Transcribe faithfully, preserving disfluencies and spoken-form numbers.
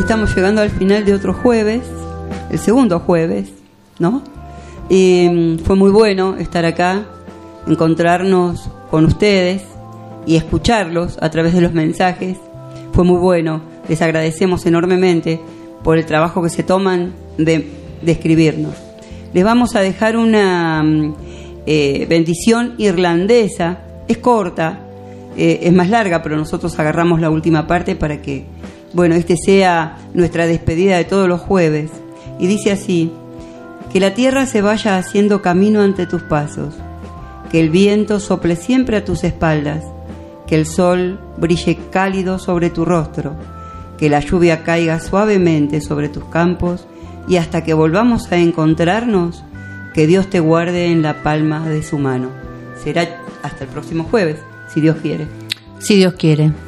estamos llegando al final de otro jueves, el segundo jueves, ¿no? Y fue muy bueno estar acá, encontrarnos con ustedes y escucharlos a través de los mensajes. Fue muy bueno. Les agradecemos enormemente por el trabajo que se toman de, de escribirnos. Les vamos a dejar una eh, bendición irlandesa. Es corta, eh, es más larga, pero nosotros agarramos la última parte para que, bueno, este sea nuestra despedida de todos los jueves. Y dice así: que la tierra se vaya haciendo camino ante tus pasos, que el viento sople siempre a tus espaldas, que el sol brille cálido sobre tu rostro, que la lluvia caiga suavemente sobre tus campos, y hasta que volvamos a encontrarnos, que Dios te guarde en la palma de su mano. Será hasta el próximo jueves, si Dios quiere. Si Dios quiere.